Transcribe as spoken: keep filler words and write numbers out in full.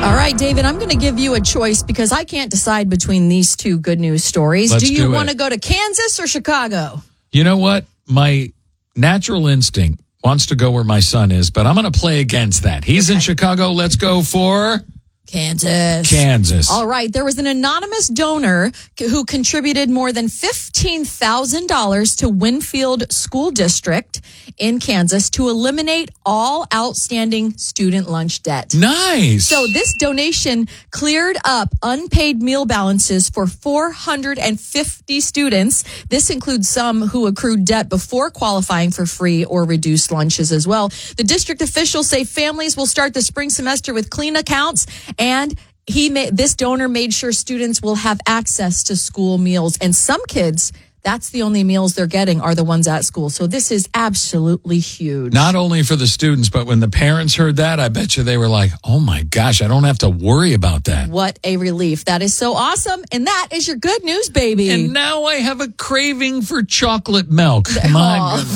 All right, David, I'm going to give you a choice because I can't decide between these two good news stories. Let's do you do want to it. go to Kansas or Chicago? You know what? My natural instinct wants to go where my son is, but I'm going to play against that. He's in Chicago. Let's go for Kansas. Kansas. All right. There was an anonymous donor who contributed more than fifteen thousand dollars to Winfield School District in Kansas to eliminate all outstanding student lunch debt. Nice. So this donation cleared up unpaid meal balances for four hundred fifty students. This includes some who accrued debt before qualifying for free or reduced lunches as well. The district officials say families will start the spring semester with clean accounts, and he made, this donor made sure students will have access to school meals. And some kids, that's the only meals they're getting are the ones at school. So this is absolutely huge. Not only for the students, but when the parents heard that, I bet you they were like, oh my gosh, I don't have to worry about that. What a relief. That is so awesome. And that is your good news, baby. And now I have a craving for chocolate milk. My Aw. goodness.